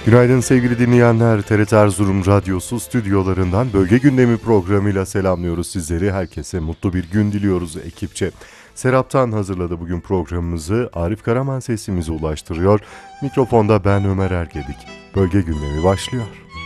Günaydın sevgili dinleyenler. TRT Erzurum Radyosu stüdyolarından Bölge Gündemi programıyla selamlıyoruz sizleri. Herkese mutlu bir gün diliyoruz ekipçe. Serap'tan hazırladı bugün programımızı. Arif Karaman sesimizi ulaştırıyor. Mikrofonda ben Ömer Ergedik. Bölge Gündemi başlıyor.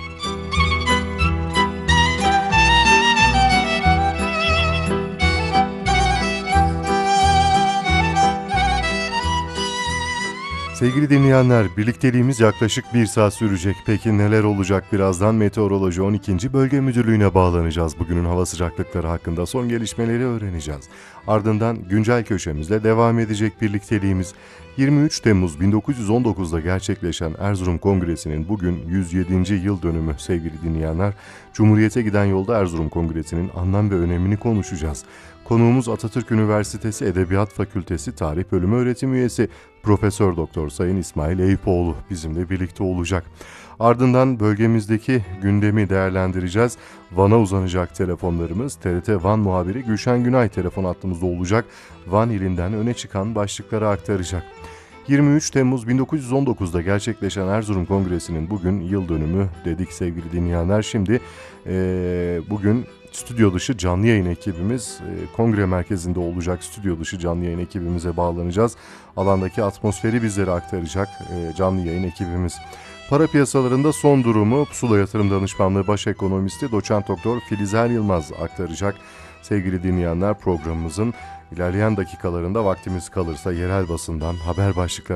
Sevgili dinleyenler, birlikteliğimiz yaklaşık 1 saat sürecek. Peki neler olacak? Birazdan Meteoroloji 12. Bölge Müdürlüğü'ne bağlanacağız. Bugünün hava sıcaklıkları hakkında son gelişmeleri öğreneceğiz. Ardından güncel köşemizle devam edecek birlikteliğimiz. 23 Temmuz 1919'da gerçekleşen Erzurum Kongresi'nin bugün 107. yıl dönümü sevgili dinleyenler. Cumhuriyete giden yolda Erzurum Kongresi'nin anlam ve önemini konuşacağız. Konuğumuz Atatürk Üniversitesi Edebiyat Fakültesi Tarih Bölümü öğretim üyesi Profesör Doktor Sayın İsmail Eyüpoğlu bizimle birlikte olacak. Ardından bölgemizdeki gündemi değerlendireceğiz. Van'a uzanacak telefonlarımız. TRT Van muhabiri Gülşen Günay telefon hattımızda olacak. Van ilinden öne çıkan başlıkları aktaracak. 23 Temmuz 1919'da gerçekleşen Erzurum Kongresi'nin bugün yıl dönümü dedik sevgili dinleyenler. Şimdi bugün stüdyo dışı canlı yayın ekibimiz kongre merkezinde olacak. Stüdyo dışı canlı yayın ekibimize bağlanacağız. Alandaki atmosferi bizlere aktaracak canlı yayın ekibimiz. Para piyasalarında son durumu Pusula Yatırım Danışmanlığı Baş Ekonomisti Doçent Doktor Filiz Yılmaz aktaracak. Sevgili dinleyenler, programımızın ilerleyen dakikalarında vaktimiz kalırsa yerel basından haber başlıkları